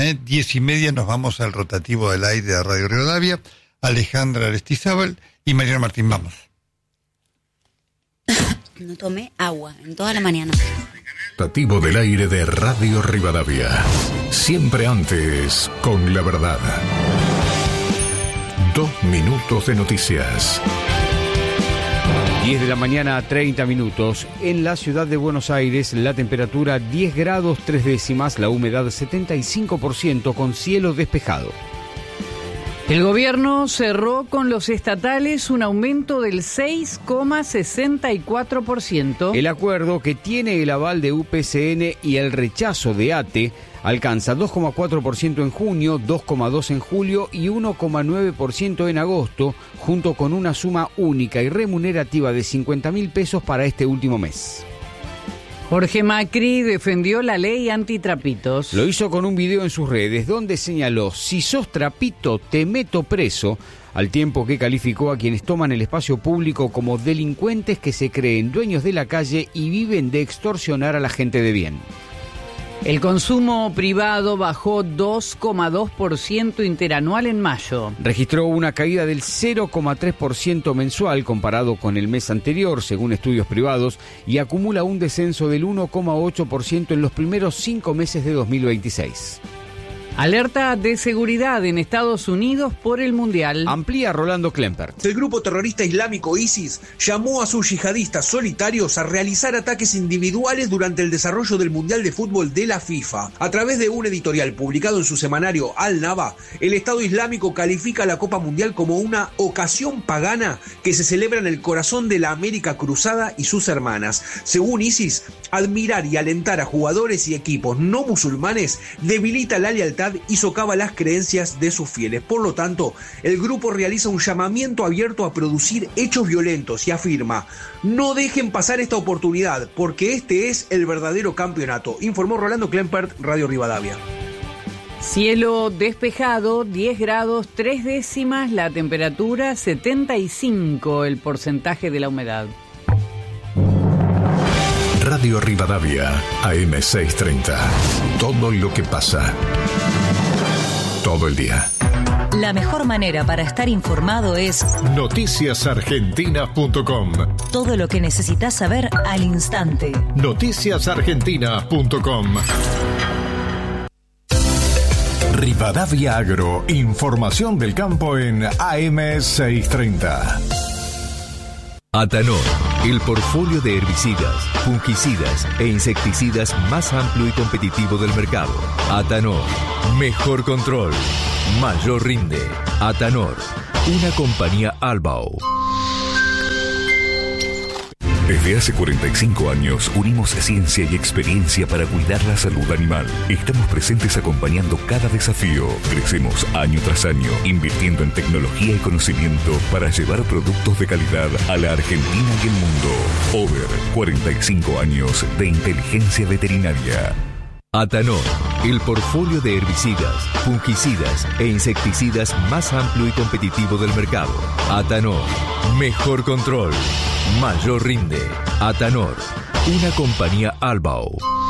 10:30 nos vamos al rotativo del aire de Radio Rivadavia. Alejandra Aristizábal y Mariana Martín, vamos. No tomé agua en toda la mañana. Rotativo del aire de Radio Rivadavia. Siempre antes, con la verdad. 2 minutos de noticias. 10 de la mañana, 30 minutos. En la ciudad de Buenos Aires, la temperatura 10 grados 3 décimas, la humedad 75%, con cielo despejado. El gobierno cerró con los estatales un aumento del 6,64%. El acuerdo, que tiene el aval de UPCN y el rechazo de ATE, alcanza 2,4% en junio, 2,2% en julio y 1,9% en agosto, junto con una suma única y remunerativa de 50.000 pesos para este último mes. Jorge Macri defendió la ley antitrapitos. Lo hizo con un video en sus redes donde señaló: si sos trapito te meto preso, al tiempo que calificó a quienes toman el espacio público como delincuentes que se creen dueños de la calle y viven de extorsionar a la gente de bien. El consumo privado bajó 2,2% interanual en mayo. Registró una caída del 0,3% mensual comparado con el mes anterior, según estudios privados, y acumula un descenso del 1,8% en los primeros 5 meses de 2026. Alerta de seguridad en Estados Unidos por el Mundial. Amplía Rolando Klempert. El grupo terrorista islámico ISIS llamó a sus yihadistas solitarios a realizar ataques individuales durante el desarrollo del Mundial de Fútbol de la FIFA. A través de un editorial publicado en su semanario Al-Naba, el Estado Islámico califica la Copa Mundial como una ocasión pagana que se celebra en el corazón de la América Cruzada y sus hermanas. Según ISIS, admirar y alentar a jugadores y equipos no musulmanes debilita la lealtad y socava las creencias de sus fieles. Por lo tanto, el grupo realiza un llamamiento abierto a producir hechos violentos y afirma: no dejen pasar esta oportunidad, porque este es el verdadero campeonato, informó Rolando Klempert, Radio Rivadavia. Cielo despejado, 10 grados 3 décimas, la temperatura 75, el porcentaje de la humedad. Radio Rivadavia, AM630. Todo lo que pasa. Todo el día. La mejor manera para estar informado es noticiasargentinas.com. Todo lo que necesitas saber al instante. Noticiasargentinas.com. Rivadavia Agro, información del campo en AM630. Atanor, el portfolio de herbicidas, fungicidas e insecticidas más amplio y competitivo del mercado. Atanor, mejor control, mayor rinde. Atanor, una compañía Albao. Desde hace 45 años unimos ciencia y experiencia para cuidar la salud animal. Estamos presentes acompañando cada desafío. Crecemos año tras año, invirtiendo en tecnología y conocimiento para llevar productos de calidad a la Argentina y el mundo. Over 45 años de inteligencia veterinaria. Atanor, el portfolio de herbicidas, fungicidas e insecticidas más amplio y competitivo del mercado. Atanor, mejor control, mayor rinde. Atanor, una compañía Albao.